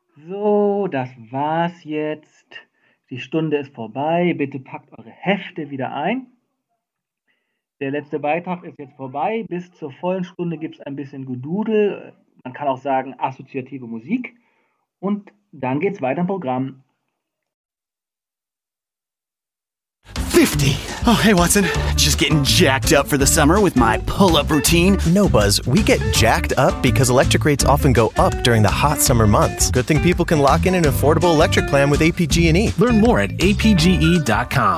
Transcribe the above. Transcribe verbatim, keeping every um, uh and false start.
So, das war's jetzt. Die Stunde ist vorbei. Bitte packt eure Hefte wieder ein. Der letzte Beitrag ist jetzt vorbei. Bis zur vollen Stunde gibt es ein bisschen Gedudel. Man kann auch sagen assoziative Musik. Und dann geht's weiter im Programm. fifty. Oh, hey, Watson. Just getting jacked up for the summer with my pull-up routine. No, Buzz. We get jacked up because electric rates often go up during the hot summer months. Good thing people can lock in an affordable electric plan with A P G and E. Learn more at A P G E dot com.